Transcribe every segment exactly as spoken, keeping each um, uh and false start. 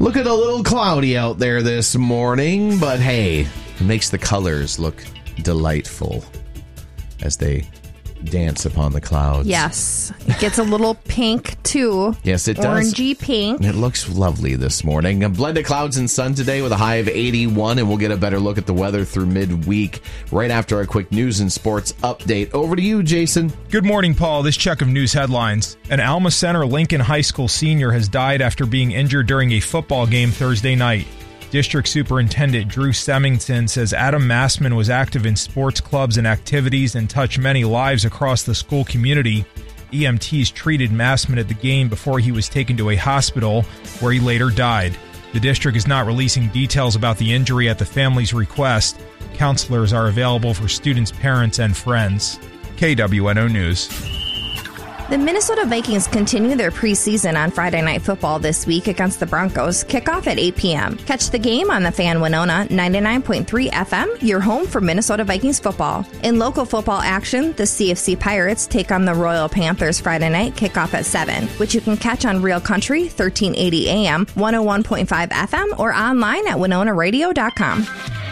Looking a little cloudy out there this morning, but hey, it makes the colors look delightful as they dance upon the clouds. Yes. It gets a little pink, too. Yes, it does. Orangey pink. It looks lovely this morning. A blend of clouds and sun today with a high of eighty-one, and we'll get a better look at the weather through midweek right after a quick news and sports update. Over to you, Jason. Good morning, Paul. This check of news headlines. An Alma Center Lincoln High School senior has died after being injured during a football game Thursday night. District Superintendent Drew Semmington says Adam Massman was active in sports clubs and activities and touched many lives across the school community. E M Ts treated Massman at the game before he was taken to a hospital, where he later died. The district is not releasing details about the injury at the family's request. Counselors are available for students' parents and friends. K W N O News. The Minnesota Vikings continue their preseason on Friday Night Football this week against the Broncos. Kickoff at eight p.m. Catch the game on the Fan Winona ninety-nine point three F M, your home for Minnesota Vikings football. In local football action, the C F C Pirates take on the Royal Panthers Friday night, kickoff at seven, which you can catch on Real Country thirteen eighty A M, one oh one point five F M, or online at winona radio dot com.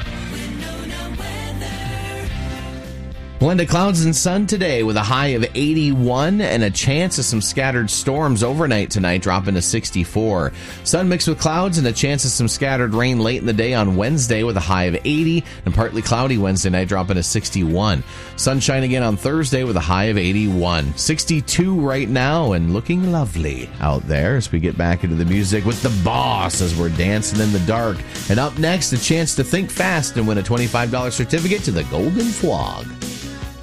Blend of clouds and sun today with a high of eighty-one and a chance of some scattered storms overnight tonight, dropping to sixty-four. Sun mixed with clouds and a chance of some scattered rain late in the day on Wednesday with a high of eighty, and partly cloudy Wednesday night, dropping to sixty-one. Sunshine again on Thursday with a high of eighty-one. sixty-two right now and looking lovely out there as we get back into the music with The Boss as we're dancing in the dark. And up next, a chance to think fast and win a twenty-five dollars certificate to the Golden Flog.